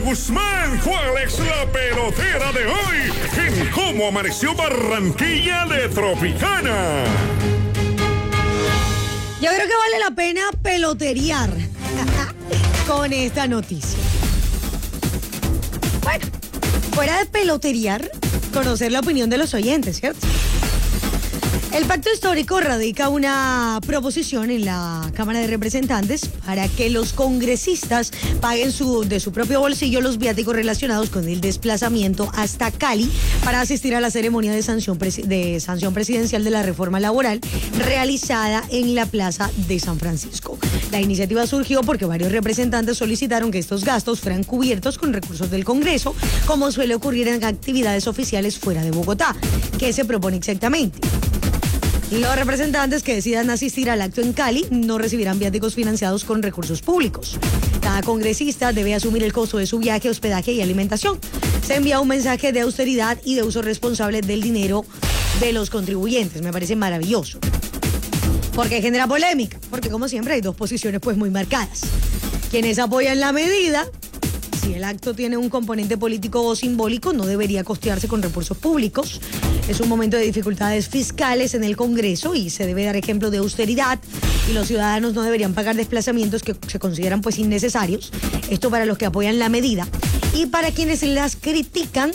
Guzmán, ¿cuál es la pelotera de hoy? En cómo amaneció Barranquilla de Tropicana. Yo creo que vale la pena peloterear con esta noticia. Bueno, fuera de peloterear, conocer la opinión de los oyentes, ¿cierto? El pacto histórico radica una proposición en la Cámara de Representantes para que los congresistas paguen de su propio bolsillo los viáticos relacionados con el desplazamiento hasta Cali para asistir a la ceremonia de sanción presidencial de la reforma laboral realizada en la Plaza de San Francisco. La iniciativa surgió porque varios representantes solicitaron que estos gastos fueran cubiertos con recursos del Congreso, como suele ocurrir en actividades oficiales fuera de Bogotá. ¿Qué se propone exactamente? Los representantes que decidan asistir al acto en Cali no recibirán viáticos financiados con recursos públicos. Cada congresista debe asumir el costo de su viaje, hospedaje y alimentación. Se envía un mensaje de austeridad y de uso responsable del dinero de los contribuyentes. Me parece maravilloso. Porque genera polémica, porque como siempre hay dos posiciones pues muy marcadas. Quienes apoyan la medida, si el acto tiene un componente político o simbólico, no debería costearse con recursos públicos. Es un momento de dificultades fiscales en el Congreso y se debe dar ejemplo de austeridad y los ciudadanos no deberían pagar desplazamientos que se consideran pues innecesarios. Esto para los que apoyan la medida. Y para quienes las critican,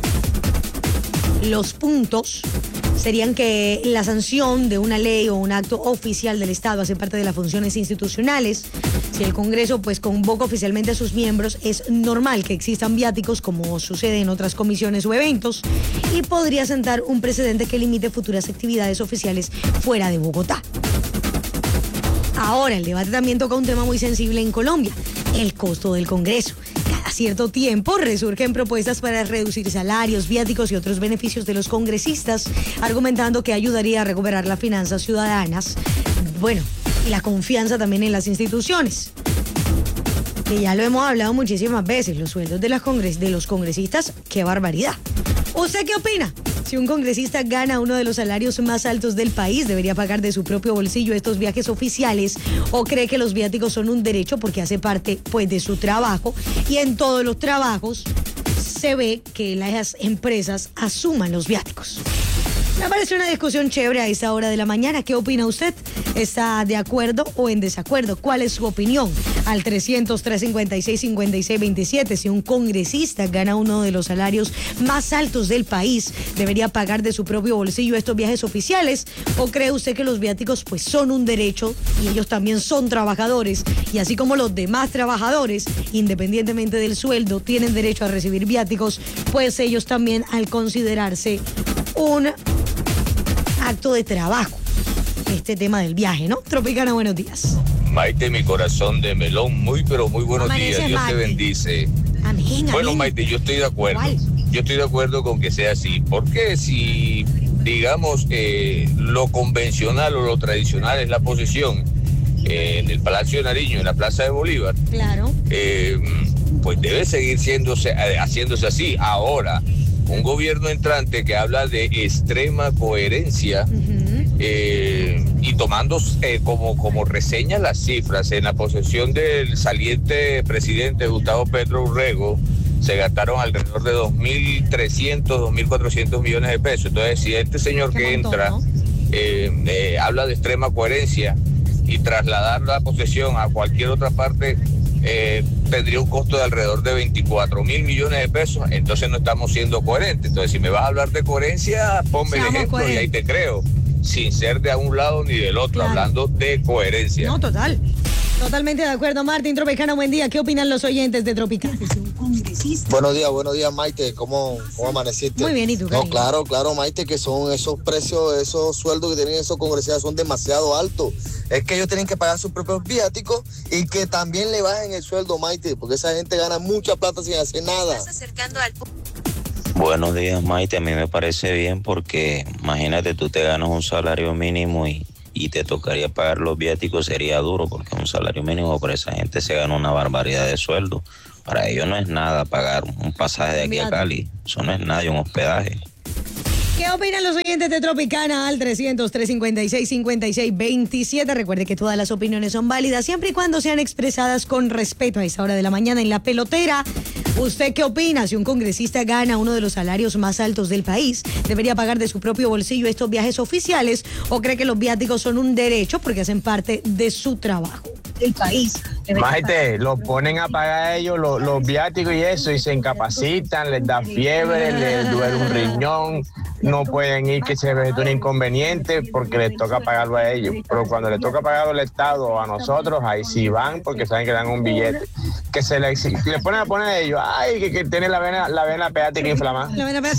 los puntos serían que la sanción de una ley o un acto oficial del Estado hace parte de las funciones institucionales. Si el Congreso pues convoca oficialmente a sus miembros, es normal que existan viáticos como sucede en otras comisiones o eventos y podría sentar un precedente que limite futuras actividades oficiales fuera de Bogotá. Ahora, el debate también toca un tema muy sensible en Colombia, el costo del Congreso. Cada cierto tiempo resurgen propuestas para reducir salarios, viáticos y otros beneficios de los congresistas, argumentando que ayudaría a recuperar las finanzas ciudadanas, bueno, y la confianza también en las instituciones. Que ya lo hemos hablado muchísimas veces, los sueldos de los congresistas, qué barbaridad. ¿Usted qué opina? Si un congresista gana uno de los salarios más altos del país, ¿debería pagar de su propio bolsillo estos viajes oficiales? ¿O cree que los viáticos son un derecho porque hace parte pues de su trabajo? Y en todos los trabajos se ve que las empresas asuman los viáticos. Me parece una discusión chévere a esta hora de la mañana. ¿Qué opina usted? ¿Está de acuerdo o en desacuerdo? ¿Cuál es su opinión? Al 300-356-5627. Si un congresista gana uno de los salarios más altos del país, ¿debería pagar de su propio bolsillo estos viajes oficiales? ¿O cree usted que los viáticos pues son un derecho y ellos también son trabajadores? Y así como los demás trabajadores, independientemente del sueldo, tienen derecho a recibir viáticos, pues ellos también, al considerarse un acto de trabajo, este tema del viaje, ¿no? Tropicana, buenos días. Maite, mi corazón de melón, muy pero muy buenos días, Dios te bendice. Amén, bueno, amén. Maite, yo estoy de acuerdo. ¿Cuál? Yo estoy de acuerdo con que sea así, porque si, digamos, lo convencional o lo tradicional es la posesión en el Palacio de Nariño, en la Plaza de Bolívar, claro, pues debe seguir haciéndose así. Ahora, un gobierno entrante que habla de extrema coherencia, y tomando como reseña las cifras, en la posesión del saliente presidente Gustavo Petro Urrego se gastaron alrededor de 2.300, 2.400 millones de pesos. Entonces, si este señor que entra, ¿no? Habla de extrema coherencia y trasladar la posesión a cualquier otra parte, tendría un costo de alrededor de 24.000 millones de pesos, entonces no estamos siendo coherentes. Entonces, si me vas a hablar de coherencia, ponme el ejemplo coherentes. Y ahí te creo, sin ser de un lado ni del otro, claro. Hablando de coherencia. No, total. Totalmente de acuerdo, Martín. Tropicana, buen día. ¿Qué opinan los oyentes de Tropicana? Buenos días, Maite. ¿Cómo amaneciste? Muy bien, ¿y tú? No, claro, Maite, que son esos precios, esos sueldos que tienen esos congresistas son demasiado altos. Es que ellos tienen que pagar sus propios viáticos y que también le bajen el sueldo, Maite, porque esa gente gana mucha plata sin hacer nada. Buenos días, Maite. A mí me parece bien porque imagínate, tú te ganas un salario mínimo y te tocaría pagar los viáticos, sería duro porque un salario mínimo para esa gente se gana una barbaridad de sueldo. Para ellos no es nada pagar un pasaje de aquí a Cali, eso no es nada, un hospedaje. ¿Qué opinan los oyentes de Tropicana al 300-356-5627? Recuerde que todas las opiniones son válidas siempre y cuando sean expresadas con respeto. A esta hora de la mañana en La Pelotera ¿Usted qué opina? Si un congresista gana uno de los salarios más altos del país, ¿debería pagar de su propio bolsillo estos viajes oficiales o cree que los viáticos son un derecho porque hacen parte de su trabajo? El país. Maite, lo ponen a pagar ellos los viáticos y eso, y se incapacitan, les da fiebre, les duele un riñón, no pueden ir, que se ve un inconveniente porque les toca pagarlo a ellos. Pero cuando les toca pagarlo al Estado o a nosotros, ahí sí van porque saben que dan un billete. Que le ponen a poner a ellos, ay, que tiene la vena peática inflamada.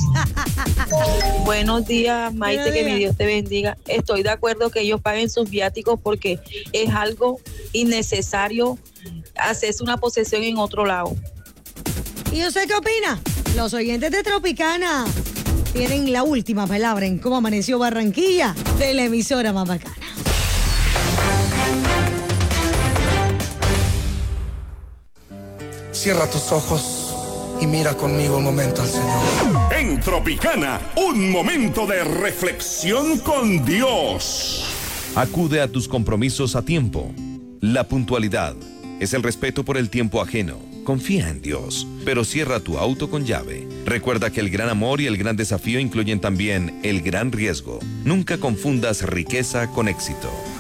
Buenos días, Maite, que mi Dios te bendiga. Estoy de acuerdo que ellos paguen sus viáticos porque es algo innecesario hacerse una posesión en otro lado. ¿Y usted qué opina? Los oyentes de Tropicana tienen la última palabra en cómo amaneció Barranquilla de la emisora más bacana. Cierra tus ojos y mira conmigo un momento al Señor. En Tropicana, un momento de reflexión con Dios. Acude a tus compromisos a tiempo. La puntualidad es el respeto por el tiempo ajeno. Confía en Dios, pero cierra tu auto con llave. Recuerda que el gran amor y el gran desafío incluyen también el gran riesgo. Nunca confundas riqueza con éxito.